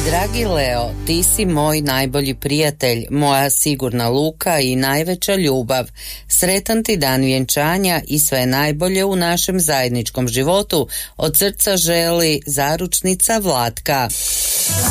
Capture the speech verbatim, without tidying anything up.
Dragi Leo, ti si moj najbolji prijatelj, moja sigurna luka i najveća ljubav. Sretan ti dan vjenčanja i sve najbolje u našem zajedničkom životu. Od srca želi zaručnica Vlatka.